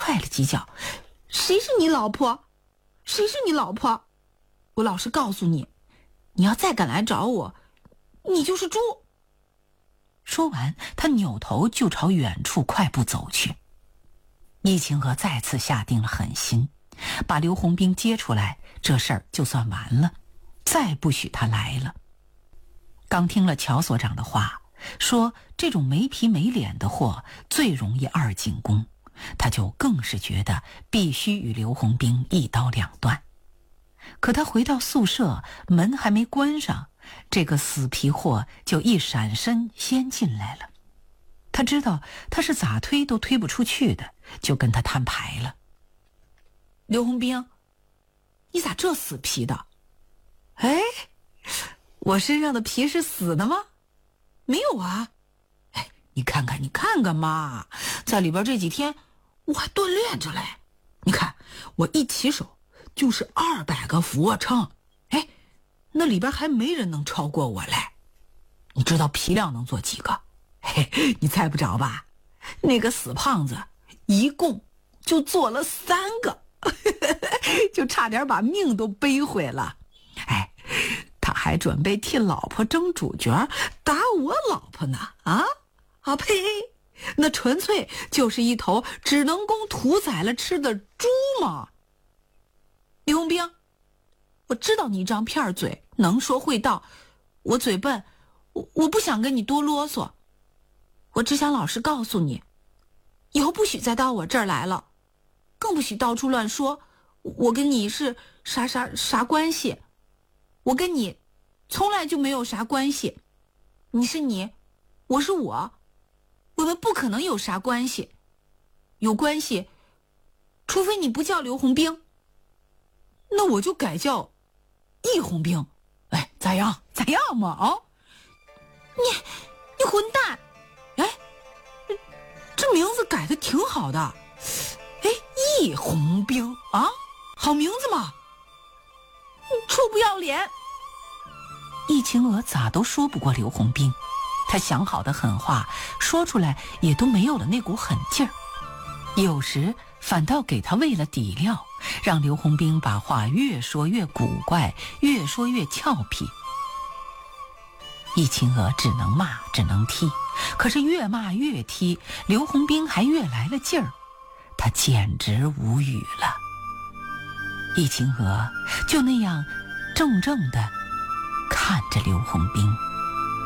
踹了几脚。谁是你老婆？谁是你老婆？我老实告诉你，你要再敢来找我，你就是猪。说完，他扭头就朝远处快步走去。易秦娥再次下定了狠心，把刘洪兵接出来，这事儿就算完了，再不许他来了。刚听了乔所长的话，说这种没皮没脸的货最容易二进宫，他就更是觉得必须与刘洪兵一刀两断。可他回到宿舍，门还没关上，这个死皮货就一闪身先进来了。他知道他是咋推都推不出去的，就跟他摊牌了。刘洪兵，你咋这死皮的？哎，我身上的皮是死的吗？没有啊。哎，你看看嘛，在里边这几天我还锻炼着嘞。你看我一起手就是200个俯卧撑，哎，那里边还没人能超过我嘞。你知道皮量能做几个？嘿，你猜不着吧？那个死胖子一共就做了3个，就差点把命都背回了。哎，他还准备替老婆争主角，打我老婆呢！啊呸！那纯粹就是一头只能供屠宰了吃的猪嘛！李洪兵，我知道你一张片嘴，能说会道，我嘴笨，我不想跟你多啰嗦，我只想老实告诉你，以后不许再到我这儿来了，更不许到处乱说我跟你是啥关系。我跟你从来就没有啥关系，你是你，我是我们不可能有啥关系。有关系，除非你不叫刘洪兵，那我就改叫易洪兵。哎，咋样嘛？啊，你混蛋！哎，这名字改的挺好的。哎，易洪兵啊，好名字嘛。臭不要脸！易秦娥咋都说不过刘洪兵，他想好的狠话说出来也都没有了那股狠劲儿，有时反倒给他喂了底料，让刘洪兵把话越说越古怪，越说越俏皮。易秦娥只能骂只能踢，可是越骂越踢，刘洪兵还越来了劲儿，他简直无语了。易秦娥就那样怔怔地看着刘洪兵。